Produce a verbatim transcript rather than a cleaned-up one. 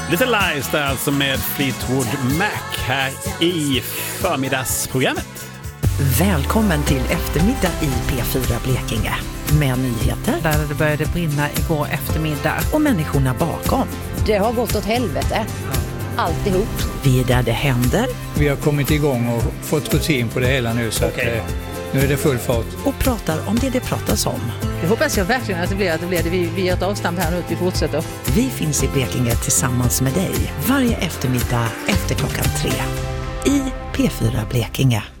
Little Lies där alltså med Fleetwood Mac här i förmiddagsprogrammet. Välkommen till eftermiddag i P fyra Blekinge. Med nyheter. Där det började brinna igår eftermiddag. Och människorna bakom. Det har gått åt helvete. Alltihop. Vi är där det händer. Vi har kommit igång och fått rutin på det hela nu så okay. att, eh, nu är det full fart. Och pratar om det det pratas om. Det hoppas jag verkligen att det blir. Att det blir det. Vi, vi gör ett avstamp här nu att vi fortsätter. Vi finns i Blekinge tillsammans med dig varje eftermiddag efter klockan tre. I P fyra Blekinge.